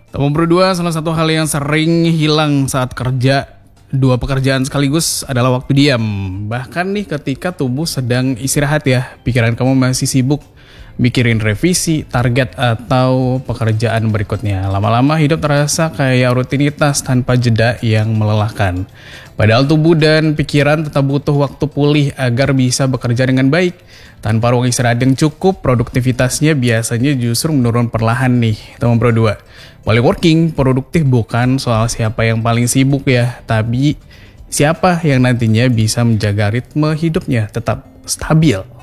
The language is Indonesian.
Nomor 2, salah satu hal yang sering hilang saat kerja dua pekerjaan sekaligus adalah waktu diam. Bahkan nih ketika tubuh sedang istirahat ya, pikiran kamu masih sibuk mikirin revisi, target, atau pekerjaan berikutnya. Lama-lama hidup terasa kayak rutinitas tanpa jeda yang melelahkan. Padahal tubuh dan pikiran tetap butuh waktu pulih agar bisa bekerja dengan baik. Tanpa ruang istirahat yang cukup, produktivitasnya biasanya justru menurun perlahan nih. Nomor 2, polyworking produktif bukan soal siapa yang paling sibuk ya, tapi siapa yang nantinya bisa menjaga ritme hidupnya tetap stabil.